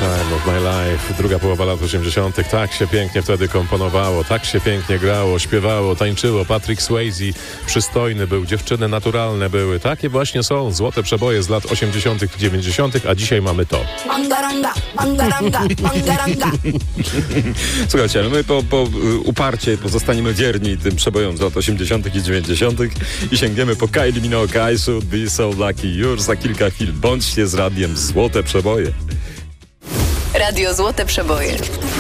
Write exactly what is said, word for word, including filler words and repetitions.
Time of My Life, druga połowa lat osiemdziesiątych. Tak się pięknie wtedy komponowało, tak się pięknie grało, śpiewało, tańczyło. Patrick Swayze przystojny był, dziewczyny naturalne były. Takie właśnie są złote przeboje z lat osiemdziesiątych i dziewięćdziesiątych, a dzisiaj mamy to. Mangaranga, mangaranga, mangaranga. Słuchajcie, ale my po, po uparcie pozostaniemy wierni tym przebojom z lat osiemdziesiątych i dziewięćdziesiątych i sięgniemy po Kylie Minogue, I Should Be So Lucky. Już za kilka chwil bądźcie z radiem Złote Przeboje. Radio Złote Przeboje.